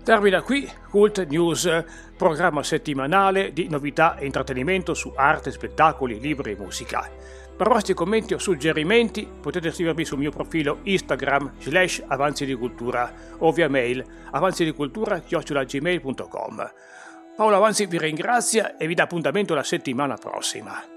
Termina qui Cult News, programma settimanale di novità e intrattenimento su arte, spettacoli, libri e musica. Per vostri commenti o suggerimenti potete scrivermi sul mio profilo Instagram /avanzidicultura o via mail avanzidicultura@gmail.com. Paolo Avanzi vi ringrazia e vi dà appuntamento la settimana prossima.